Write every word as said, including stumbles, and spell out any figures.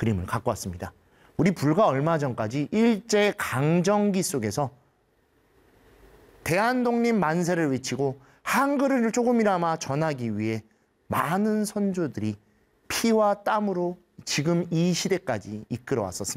그림을 갖고 왔습니다. 우리 불과 얼마 전까지 일제 강점기 속에서 대한독립 만세를 외치고 한글을 조금이나마 전하기 위해 많은 선조들이 피와 땀으로 지금 이 시대까지 이끌어 왔었습니다.